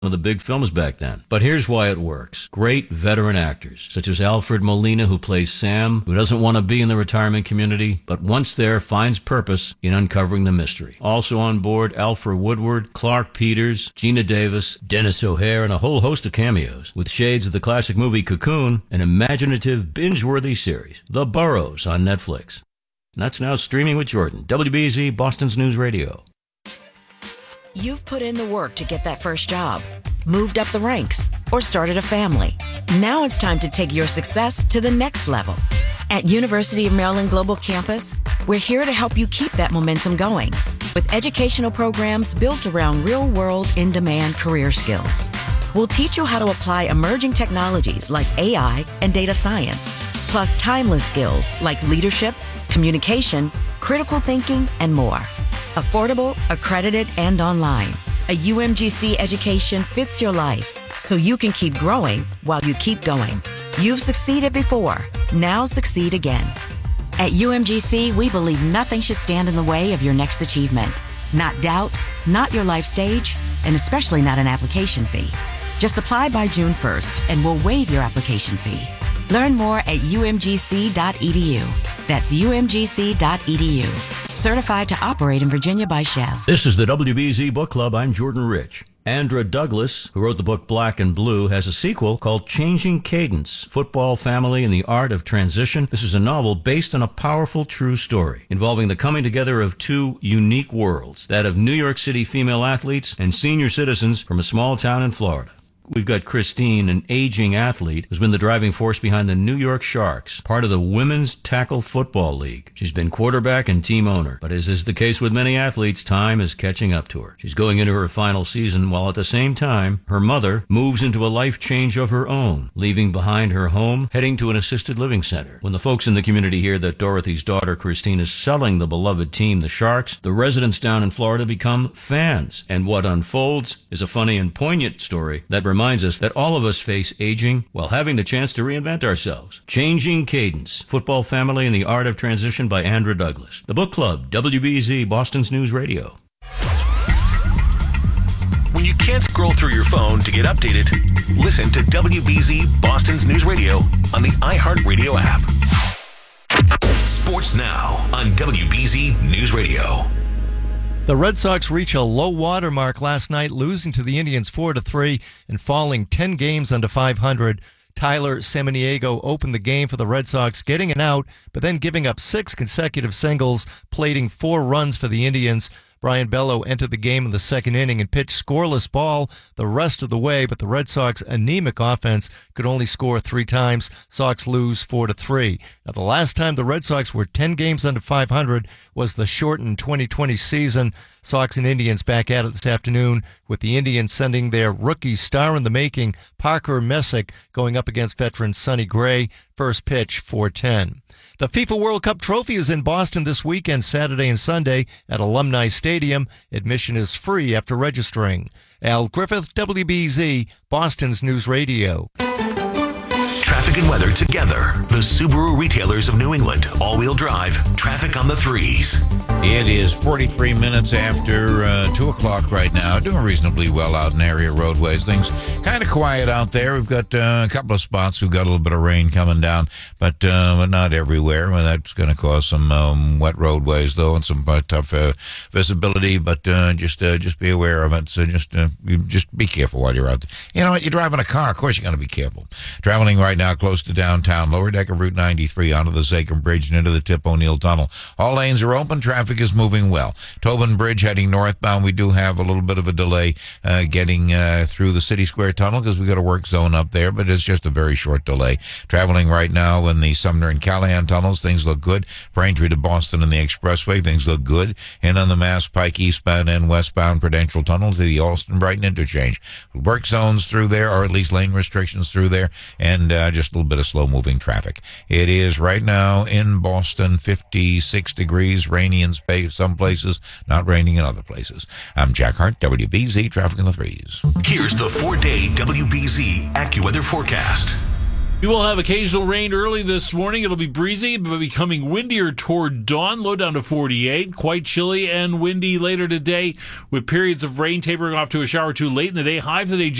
of the big films back then. But here's why it works. Great veteran actors, such as Alfred Molina, who plays Sam, who doesn't want to be in the retirement community, but once there finds purpose in uncovering the mystery. Also on board, Alfred Woodward, Clark Peters, Gina Davis, Dennis O'Hare, and a whole host of cameos, with shades of the classic movie Cocoon, an imaginative, binge-worthy series, The Burrows, on Netflix. And that's now streaming with Jordan, WBZ, Boston's News Radio. You've put in the work to get that first job, moved up the ranks, or started a family. Now it's time to take your success to the next level. At University of Maryland Global Campus, we're here to help you keep that momentum going with educational programs built around real-world, in-demand career skills. We'll teach you how to apply emerging technologies like AI and data science, plus timeless skills like leadership, communication, critical thinking, and more. Affordable, accredited, and online. A UMGC education fits your life so you can keep growing while you keep going. You've succeeded before. Now succeed again. At UMGC, we believe nothing should stand in the way of your next achievement. Not doubt, not your life stage, and especially not an application fee. Just apply by June 1st and we'll waive your application fee. Learn more at umgc.edu. That's umgc.edu. Certified to operate in Virginia by Chev. This is the WBZ Book Club. I'm Jordan Rich. Andra Douglas, who wrote the book Black and Blue, has a sequel called Changing Cadence, Football, Family, and the Art of Transition. This is a novel based on a powerful true story involving the coming together of two unique worlds, that of New York City female athletes and senior citizens from a small town in Florida. We've got Christine, an aging athlete who's been the driving force behind the New York Sharks, part of the Women's Tackle Football League. She's been quarterback and team owner, but as is the case with many athletes, time is catching up to her. She's going into her final season, while at the same time, her mother moves into a life change of her own, leaving behind her home, heading to an assisted living center. When the folks in the community hear that Dorothy's daughter, Christine, is selling the beloved team, the Sharks, the residents down in Florida become fans. And what unfolds is a funny and poignant story that reminds us that all of us face aging while having the chance to reinvent ourselves. Changing Cadence, Football, Family, and the Art of Transition by Andra Douglas. The Book Club, WBZ, Boston's News Radio. When you can't scroll through your phone to get updated, listen to WBZ, Boston's News Radio on the iHeartRadio app. Sports Now on WBZ News Radio. The Red Sox reach a low water mark last night, losing to the Indians 4-3 and falling 10 games under 500. Tyler Samaniego opened the game for the Red Sox, getting an out, but then giving up 6 consecutive singles, plating 4 runs for the Indians. Brian Bello entered the game in the second inning and pitched scoreless ball the rest of the way, but the Red Sox anemic offense could only score 3 times. Sox lose 4-3. Now, the last time the Red Sox were 10 games under 500 was the shortened 2020 season. Sox and Indians back at it this afternoon, with the Indians sending their rookie star in the making, Parker Messick, going up against veteran Sonny Gray. First pitch, 4:10. The FIFA World Cup trophy is in Boston this weekend, Saturday and Sunday at Alumni Stadium. Admission is free after registering. Al Griffith, WBZ, Boston's News Radio. Traffic and weather together. The Subaru retailers of New England. All-wheel drive. Traffic on the 3s. It is 43 minutes after 2 o'clock right now. Doing reasonably well out in area roadways. Things kind of quiet out there. We've got a couple of spots. We've got a little bit of rain coming down, but not everywhere. Well, that's going to cause some wet roadways, though, and some tough visibility. But just be aware of it. So just be careful while you're out there. You know what? You're driving a car. Of course, you're going to be careful. Traveling right now close to downtown, lower deck of Route 93 onto the Zachem Bridge and into the Tip O'Neill Tunnel. All lanes are open. Traffic is moving well. Tobin Bridge heading northbound. We do have a little bit of a delay getting through the City Square Tunnel because we got a work zone up there, but it's just a very short delay. Traveling right now in the Sumner and Callahan tunnels, things look good. Braintree to Boston and the Expressway, things look good. And on the Mass Pike eastbound and westbound Prudential Tunnel to the Alston Brighton interchange. Work zones through there, or at least lane restrictions through there, and just a little bit of slow-moving traffic. It is right now in Boston 56 degrees, rainy in some places, not raining in other places. I'm Jack Hart, WBZ, Traffic in the 3s. Here's the 4-day WBZ AccuWeather forecast. We will have occasional rain early this morning. It'll be breezy, but becoming windier toward dawn. Low down to 48. Quite chilly and windy later today, with periods of rain tapering off to a shower or two late in the day. High for the day.